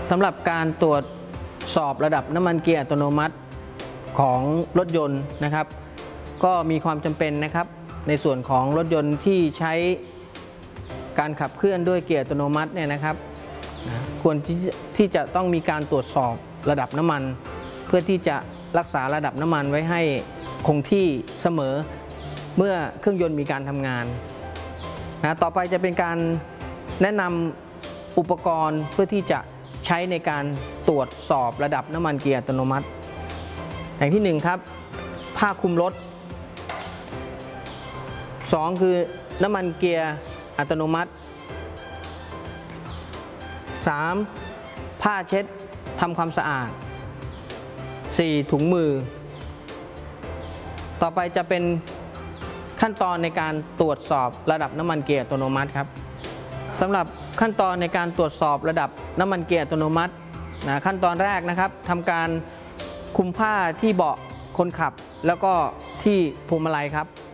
สำหรับการตรวจสอบระดับน้ำมันเกียร์อัตโนมัติของรถยนต์นะครับก็มีความจำเป็นนะครับในส่วนของรถยนต์ที่ใช้การขับเคลื่อนด้วยเกียร์อัตโนมัติเนี่ยนะครับควรที่จะต้องมีการตรวจสอบระดับน้ำมันเพื่อที่จะรักษาระดับน้ำมันไว้ให้คงที่เสมอเมื่อเครื่องยนต์มีการทำงานต่อไปจะเป็นการแนะนำอุปกรณ์เพื่อที่จะใช้ในการตรวจสอบระดับน้ำมันเกียร์อัตโนมัติอย่างที่1ครับผ้าคลุมรถ2คือน้ำมันเกียร์อัตโนมัติ3ผ้าเช็ดทำความสะอาด4ถุงมือต่อไปจะเป็นขั้นตอนในการตรวจสอบระดับน้ำมันเกียร์อัตโนมัติครับสำหรับขั้นตอนในการตรวจสอบระดับน้ำมันเกียร์อัตโนมัติขั้นตอนแรกนะครับทำการคลุมผ้าที่เบาะคนขับแล้วก็ที่พวงมาลัยครับ